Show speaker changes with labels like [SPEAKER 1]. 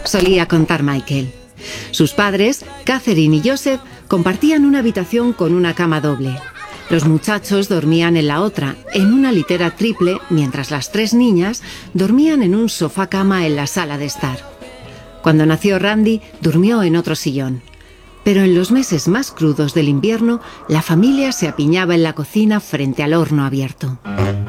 [SPEAKER 1] solía contar Michael. Sus padres, Catherine y Joseph, compartían una habitación con una cama doble. Los muchachos dormían en la otra, en una litera triple, mientras las 3 niñas dormían en un sofá-cama en la sala de estar. Cuando nació Randy, durmió en otro sillón. Pero en los meses más crudos del invierno, la familia se apiñaba en la cocina frente al horno abierto.